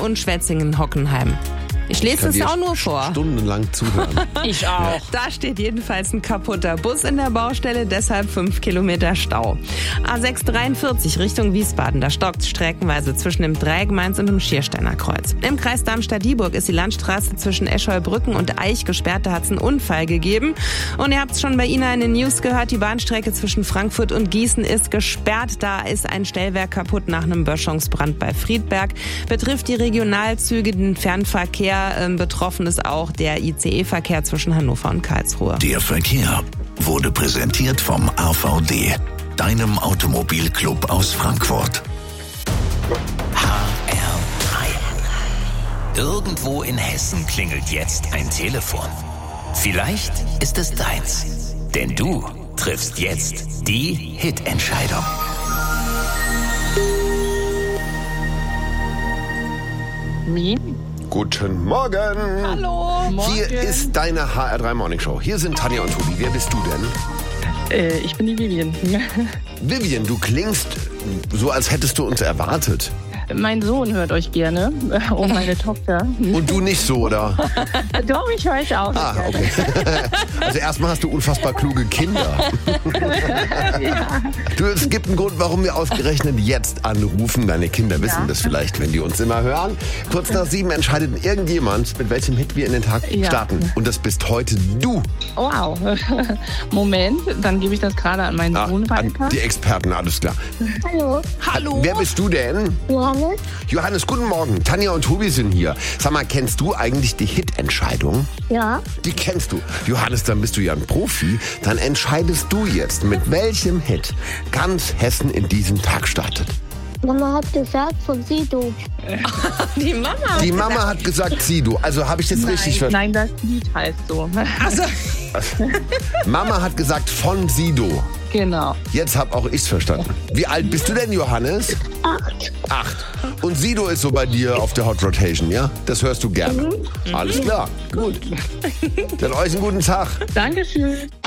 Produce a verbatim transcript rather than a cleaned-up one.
und Schwetzingen-Hockenheim. Ich lese es auch nur vor. Stundenlang zuhören. Ich auch. Da steht jedenfalls ein kaputter Bus in der Baustelle, deshalb fünf Kilometer Stau. A sechs dreiundvierzig Richtung Wiesbaden, da stockt streckenweise zwischen dem Dreieck Mainz und dem Schiersteiner Kreuz. Im Kreis Darmstadt-Dieburg ist die Landstraße zwischen Escholbrücken und Eich gesperrt, da hat es einen Unfall gegeben. Und ihr habt es schon bei Ina in den News gehört, die Bahnstrecke zwischen Frankfurt und Gießen ist gesperrt. Da ist ein Stellwerk kaputt nach einem Böschungsbrand bei Friedberg. Betrifft die Regionalzüge, den Fernverkehr. Betroffen ist auch der I C E-Verkehr zwischen Hannover und Karlsruhe. Der Verkehr wurde präsentiert vom A V D, deinem Automobilclub aus Frankfurt. H R drei. Irgendwo in Hessen klingelt jetzt ein Telefon. Vielleicht ist es deins, denn du triffst jetzt die Hitentscheidung. Wie? Guten Morgen. Hallo. Hier ist deine H R drei Morning Show. Hier sind Tanja und Tobi. Wer bist du denn? Äh, ich bin die Vivian. Vivian, du klingst so, als hättest du uns erwartet. Mein Sohn hört euch gerne und meine Tochter. Und du nicht so, oder? Doch, ich höre euch auch. Ah, okay. Also erstmal hast du unfassbar kluge Kinder. Ja. Du, es gibt einen Grund, warum wir ausgerechnet jetzt anrufen. Deine Kinder wissen Ja. das vielleicht, wenn die uns immer hören. Kurz nach sieben entscheidet irgendjemand, mit welchem Hit wir in den Tag Ja. starten. Und das bist heute du. Wow. Moment, dann gebe ich das gerade an meinen Ah, Sohn an weiter. die Experten, alles klar. Hallo, Hallo. Wer bist du denn? Johannes. Johannes, guten Morgen. Tanja und Tobi sind hier. Sag mal, kennst du eigentlich die Hit-Entscheidung? Ja, Die kennst du. Johannes, dann bist du ja ein Profi. Dann entscheidest du jetzt, mit welchem Hit ganz Hessen in diesen Tag startet. Mama hat gesagt von Sido. Die Mama. Die Mama hat gesagt Sido. Also habe ich das richtig verstanden? Nein, das Lied heißt so. Also, Mama hat gesagt von Sido. Genau. Jetzt hab auch ich's verstanden. Wie alt bist du denn, Johannes? Acht. Acht. Und Sido ist so bei dir auf der Hot Rotation, ja? Das hörst du gerne. Alles klar. Gut. Dann euch einen guten Tag. Dankeschön.